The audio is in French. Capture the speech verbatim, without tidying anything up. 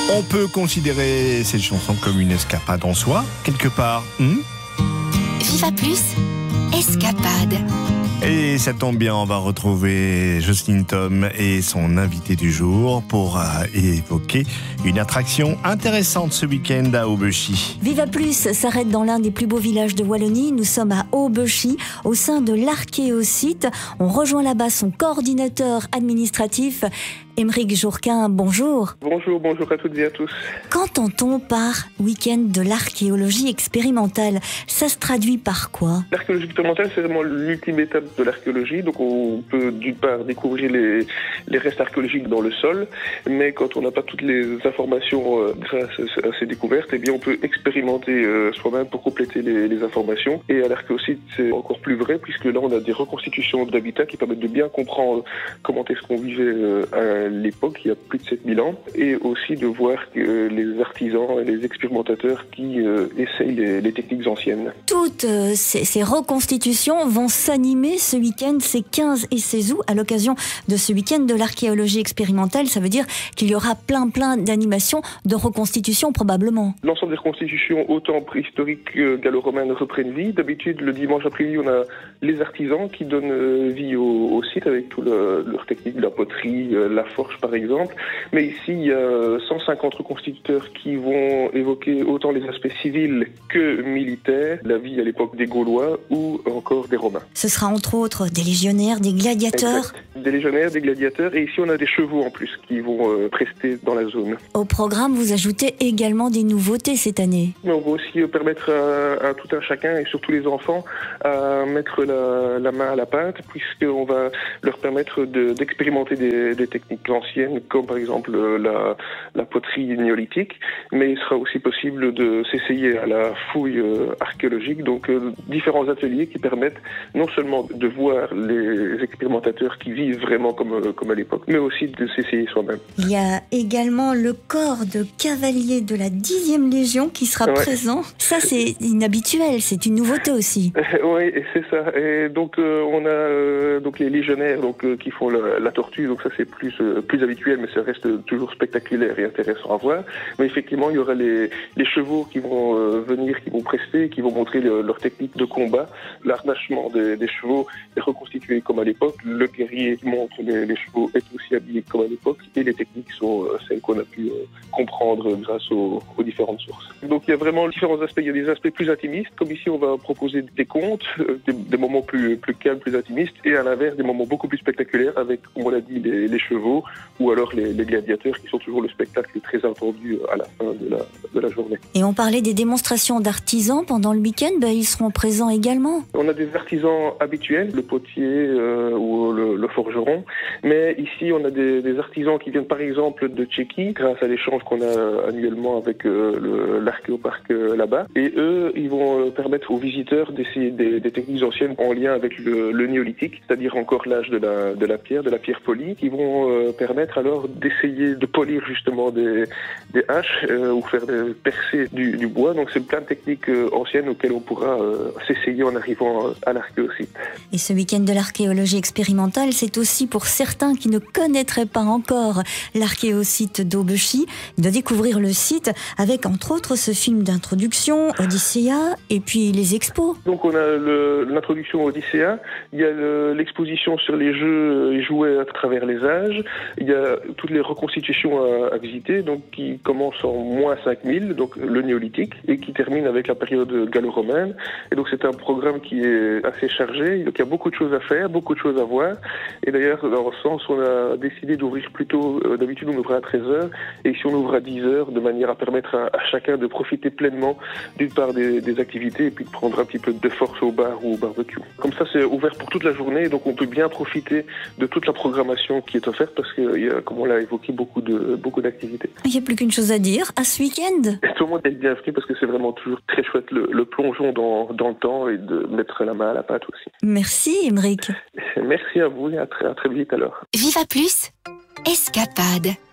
On peut considérer cette chanson comme une escapade en soi, quelque part. Hmm Viva Plus, escapade. Et ça tombe bien, on va retrouver Jocelyne Thom et son invité du jour pour euh, évoquer une attraction intéressante ce week-end à Aubechy. Viva Plus s'arrête dans l'un des plus beaux villages de Wallonie. Nous sommes à Aubechy, au sein de l'Archéosite. On rejoint là-bas son coordinateur administratif, Émeric Jourquin. Bonjour. Bonjour, bonjour à toutes et à tous. Qu'entend-on par week-end de l'archéologie expérimentale? Ça se traduit par quoi? L'archéologie expérimentale, c'est vraiment l'ultime étape de l'archéologie. Donc on peut d'une part découvrir les, les restes archéologiques dans le sol, mais quand on n'a pas toutes les informations euh, grâce à ces découvertes, eh bien on peut expérimenter euh, soi-même pour compléter les, les informations. Et à l'Archéosite, c'est encore plus vrai, puisque là on a des reconstitutions d'habitats qui permettent de bien comprendre comment est-ce qu'on vivait euh, à l'époque, il y a plus de sept mille ans, et aussi de voir que les artisans et les expérimentateurs qui euh, essayent les, les techniques anciennes. Toutes euh, ces, ces reconstitutions vont s'animer ce week-end, ces quinze et seize août, à l'occasion de ce week-end de l'archéologie expérimentale. Ça veut dire qu'il y aura plein plein d'animations, de reconstitutions probablement. L'ensemble des reconstitutions, autant préhistoriques que gallo-romaines, reprennent vie. D'habitude, le dimanche après-midi, on a les artisans qui donnent vie au, au site avec toute le, leur technique de la poterie, la forge par exemple. Mais ici, il y a cent cinquante reconstituteurs qui vont évoquer autant les aspects civils que militaires, la vie à l'époque des Gaulois ou encore des Romains. Ce sera entre autres des légionnaires, des gladiateurs. Exact. Des légionnaires, des gladiateurs, et ici on a des chevaux en plus qui vont euh, prester dans la zone. Au programme, vous ajoutez également des nouveautés cette année. Mais on va aussi permettre à, à tout un chacun, et surtout les enfants, à mettre la, la main à la pâte, puisqu'on va leur permettre de, d'expérimenter des, des techniques anciennes, comme par exemple la, la poterie néolithique, mais il sera aussi possible de s'essayer à la fouille euh, archéologique, donc euh, différents ateliers qui permettent non seulement de voir les expérimentateurs qui vivent vraiment comme, euh, comme à l'époque, mais aussi de s'essayer soi-même. Il y a également le corps de cavalier de la dixième Légion qui sera ouais. présent. Ça, c'est inhabituel, c'est une nouveauté aussi. Oui, c'est ça. Et donc, euh, on a euh, donc les légionnaires donc, euh, qui font la, la tortue, donc ça c'est plus, euh, plus habituel, mais ça reste toujours spectaculaire et intéressant à voir. Mais effectivement, il y aura les, les chevaux qui vont euh, venir, qui vont prester, qui vont montrer le, leur technique de combat. L'arnachement des, des chevaux est reconstitué comme à l'époque. Le guerrier qui montre les, les chevaux est aussi habillé comme à l'époque. Et les techniques sont euh, celles qu'on a pu euh, comprendre grâce aux, aux différentes sources. Donc il y a vraiment différents aspects. Il y a des aspects plus intimistes, comme ici on va proposer des contes, euh, des, des moments plus, plus calmes, plus intimistes, et à l'inverse des moments beaucoup plus spectaculaires avec, comme on l'a dit, les, les chevaux ou alors les, les gladiateurs qui sont toujours le spectacle très attendu à la fin de la, de la journée. Et on parlait des démonstrations d'artisans pendant le week-end, ben, ils seront présents également. On a des artisans habituels, le potier euh, ou le, le forgeron, mais ici on a des, des artisans qui viennent par exemple de Tchéquie grâce à l'échange qu'on a annuellement avec euh, l'archéoparc euh, là-bas, et eux ils vont euh, permettre aux visiteurs d'essayer des, des techniques anciennes en lien avec le, le néolithique, c'est-à-dire encore l'âge de la, de la pierre, de la pierre polie, qui vont euh, permettre alors d'essayer de polir justement des, des haches euh, ou faire des percer du, du bois. Donc c'est plein de techniques euh, anciennes auxquelles on pourra euh, s'essayer en arrivant euh, à l'archéosite. Et ce week-end de l'archéologie expérimentale, c'est aussi pour certains qui ne connaîtraient pas encore l'archéosite d'Aubechy de découvrir le site avec entre autres ce film d'introduction, Odyssea, et puis les expos. Donc on a le, l'introduction Odyssea, il y a le, l'exposition sur les jeux et jouets à travers les âges, il y a toutes les reconstitutions à, à visiter, donc qui commencent en moins cinq mille, donc le néolithique, et qui termine avec la période gallo-romaine. Et donc c'est un programme qui est assez chargé, donc il y a beaucoup de choses à faire, beaucoup de choses à voir. Et d'ailleurs, dans ce sens, on a décidé d'ouvrir plutôt, euh, d'habitude on ouvre à treize heures, et ici on ouvre à dix heures, de manière à permettre à, à chacun de profiter pleinement d'une part des, des activités, et puis de prendre un petit peu de force au bar ou au barbecue. Comme ça, c'est ouvert pour toute la journée, donc on peut bien profiter de toute la programmation qui est offerte, parce qu'il y a, comme on l'a évoqué, beaucoup de beaucoup d'activités. Il n'y a plus qu'une chose à dire, à ce week-end. Tout le monde est bienvenu, parce que c'est vraiment toujours très chouette, le, le plongeon dans, dans le temps, et de mettre la main à la pâte aussi. Merci Émeric. Merci à vous, et à très, à très vite alors. Viva Plus, escapade.